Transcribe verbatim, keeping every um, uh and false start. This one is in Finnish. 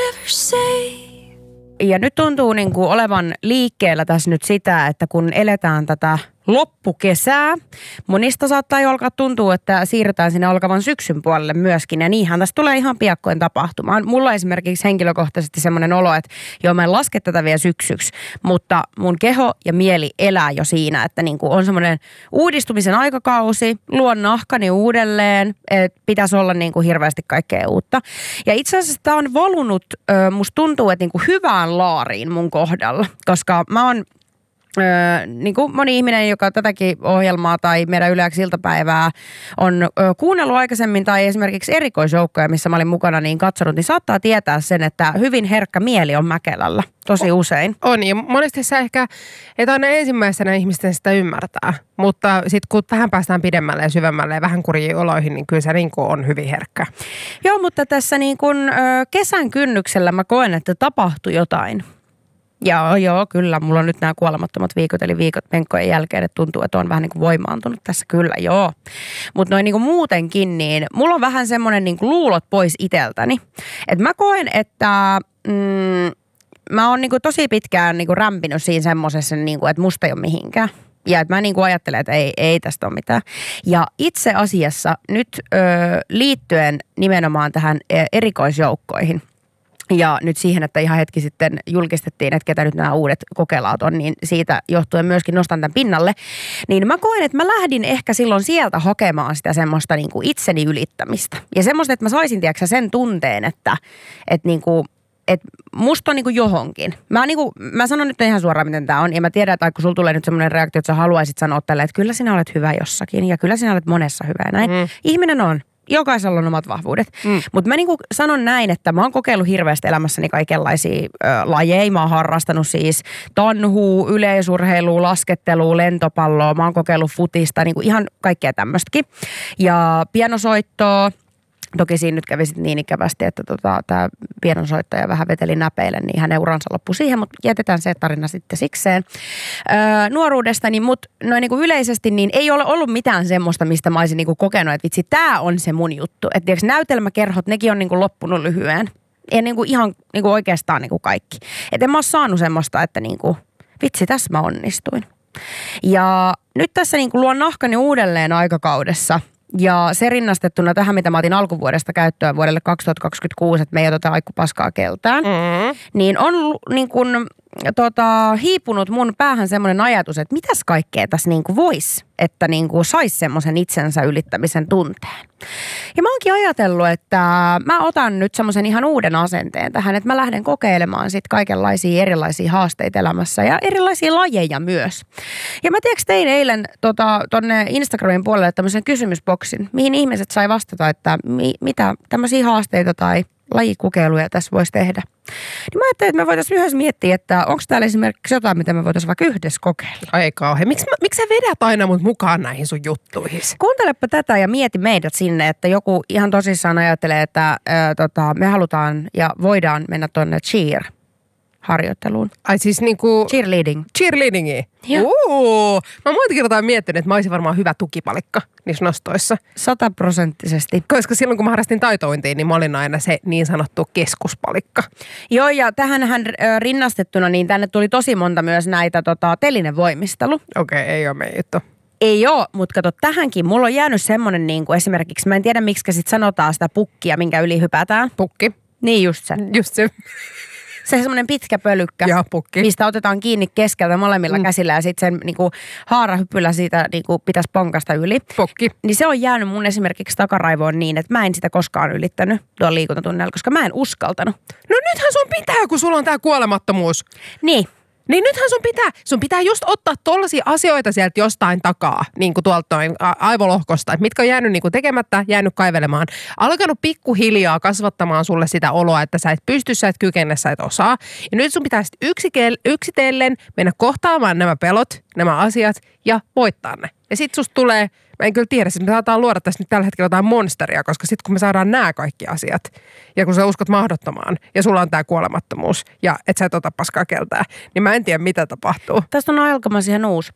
ever say. Ja nyt tuntuu niin kuin olevan liikkeellä tässä nyt sitä, että kun eletään tätä loppukesää, monista saattaa jo alkaa tuntua, että siirrytään sinne alkavan syksyn puolelle myöskin. Ja niinhän tässä tulee ihan piakkoin tapahtumaan. Mulla esimerkiksi henkilökohtaisesti semmoinen olo, että joo, mä en laske tätä vielä syksyksi, mutta mun keho ja mieli elää jo siinä, että niin kuin on semmoinen uudistumisen aikakausi, luon nahkani uudelleen, että pitäisi olla niin kuin hirveästi kaikkea uutta. Ja itse asiassa tämä on valunut, musta tuntuu, että niin kuin hyvään laariin mun kohdalla, koska mä oon Öö, niin kuin moni ihminen, joka tätäkin ohjelmaa tai meidän Yle X iltapäivää on ö, kuunnellut aikaisemmin tai esimerkiksi erikoisjoukkoja, missä mä olin mukana, niin katsonut, niin saattaa tietää sen, että hyvin herkkä mieli on Mäkelällä tosi usein. On, ja monesti se ehkä, että aina ensimmäisenä ihmisten sitä ymmärtää, mutta sitten kun vähän päästään pidemmälle ja syvemmälle ja vähän kurjiin oloihin, niin kyllä se niin kuin on hyvin herkkä. Joo, mutta tässä niin kuin, ö, kesän kynnyksellä mä koen, että tapahtui jotain. Joo, joo, kyllä. Mulla on nyt nämä kuolemattomat viikot, eli viikot penkkojen jälkeen, että tuntuu, että on vähän niin kuin voimaantunut tässä. Kyllä, joo. Mutta noin niin kuin muutenkin, niin mulla on vähän semmoinen niin kuin luulot pois iteltäni. Että mä koen, että mm, mä oon niin kuin tosi pitkään niin kuin rämpinyt siinä semmoisessa, niin kuin, että musta ei ole mihinkään. Ja että mä niin kuin ajattelen, että ei, ei tästä ole mitään. Ja itse asiassa nyt ö, liittyen nimenomaan tähän erikoisjoukkoihin, ja nyt siihen, että ihan hetki sitten julkistettiin, että ketä nyt nämä uudet kokelaat on, niin siitä johtuen myöskin nostan tämän pinnalle. Niin mä koen, että mä lähdin ehkä silloin sieltä hakemaan sitä semmoista niin kuin itseni ylittämistä. Ja semmoista, että mä saisin tiedätkö sen tunteen, että, että niin kuin että musta on niinku johonkin. Mä, niinku, mä sanon nyt ihan suoraan, miten tää on. Ja mä tiedän, että kun sulla tulee nyt semmoinen reaktio, että sä haluaisit sanoa tälle, että kyllä sinä olet hyvä jossakin. Ja kyllä sinä olet monessa hyvä ja näin. Mm. Ihminen on. Jokaisella on omat vahvuudet. Mm. Mutta mä niinku sanon näin, että mä oon kokeillut hirveästi elämässäni kaikenlaisia ö, lajeja. Mä oon harrastanut siis tanhua, yleisurheilua, laskettelua, lentopalloa. Mä oon kokeillut futista, niinku ihan kaikkea tämmöistäkin. Ja pianosoittoa. Toki siinä nyt kävi sitten niin ikävästi, että tota, tämä pianonsoittaja vähän veteli näpeille, niin hänen uransa loppui siihen, mutta jätetään se tarina sitten sikseen. Öö, nuoruudestani, mutta noin niinku yleisesti niin ei ole ollut mitään semmoista, mistä mä olisin niinku kokenut, että vitsi, tämä on se mun juttu. Että tiiäks, näytelmäkerhot, nekin on niinku loppunut lyhyen. Ja niinku ihan niinku oikeastaan niinku kaikki. Että en mä ole saanut semmoista, että niinku, vitsi, tässä mä onnistuin. Ja nyt tässä niinku luon nahkani uudelleen aikakaudessa. Ja se rinnastettuna tähän, mitä mä otin alkuvuodesta käyttöön vuodelle kaksituhattakaksikymmentäkuusi, että me ei oteta aikupaskaa keltään, mm. niin on niin kun, tota, hiipunut mun päähän semmoinen ajatus, että mitäs kaikkea tässä niin kuin voisi, että niin kuin saisi semmoisen itsensä ylittämisen tunteen. Ja mä oonkin ajatellut, että mä otan nyt semmoisen ihan uuden asenteen tähän, että mä lähden kokeilemaan sit kaikenlaisia erilaisia haasteita elämässä ja erilaisia lajeja myös. Ja mä tiedätkö tein eilen tota, tonne Instagramin puolelle tämmöisen kysymysboksin, mihin ihmiset sai vastata, että mi, mitä tämmöisiä haasteita tai lajikokeiluja tässä voisi tehdä. Niin mä ajattelin, että me voitaisiin yhdessä miettiä, että onko täällä esimerkiksi jotain, mitä me voitaisiin vaikka yhdessä kokeilla. Ai kauhean. Miksi, miksi sä vedät aina mut mukaan näihin sun juttuihin? Kuuntelepa tätä ja mieti meidät sinne, että joku ihan tosissaan ajattelee, että ää, tota, me halutaan ja voidaan mennä tuonne cheer harjoitteluun. Ai siis niinku cheerleading. Cheerleadingi. Uuu. Mä oon monta kertaa miettinyt, että mä olisin varmaan hyvä tukipalikka niissä nostoissa. Sataprosenttisesti. Koska silloin kun mä harrastin taitointiin, niin mä olin aina se niin sanottu keskuspalikka. Joo, ja tähänhän rinnastettuna, niin tänne tuli tosi monta myös näitä tota, telinevoimistelu. Okei, okay, ei ole meidän juttu. Ei oo, mutta kato tähänkin, mulla on jäänyt semmonen niin kuin esimerkiksi, mä en tiedä miksi sit sanotaan sitä pukkia, minkä yli hypätään. Pukki. Niin just se. Just se. Se semmoinen pitkä pölykkä, ja, pukki. Mistä otetaan kiinni keskeltä molemmilla mm. käsillä ja sitten sen niinku, haarahyppyllä siitä niinku, pitäisi ponkasta yli. Pukki. Niin se on jäänyt mun esimerkiksi takaraivoon niin, että mä en sitä koskaan ylittänyt tuolla liikuntatunnilla, koska mä en uskaltanut. No nythän sun pitää, kun sulla on tää kuolemattomuus. Niin. Niin nythän sun pitää, sun pitää just ottaa tollaisia asioita sieltä jostain takaa, niin kuin tuolta noin aivolohkosta, että mitkä on jäänyt niin kuin tekemättä, jäänyt kaivelemaan. Alkanut pikkuhiljaa kasvattamaan sulle sitä oloa, että sä et pysty, sä et kykene, sä et osaa. Ja nyt sun pitää sitten yksitellen mennä kohtaamaan nämä pelot, nämä asiat ja voittaa ne. Ja sit susta tulee, mä en kyllä tiedä, että me saadaan luoda tässä nyt tällä hetkellä jotain monsteria, koska sit kun me saadaan nämä kaikki asiat, ja kun sä uskot mahdottomaan, ja sulla on tää kuolemattomuus, ja et sä et ota paskaa keltää, niin mä en tiedä, mitä tapahtuu. Tästä on alkamassa ihan uusi.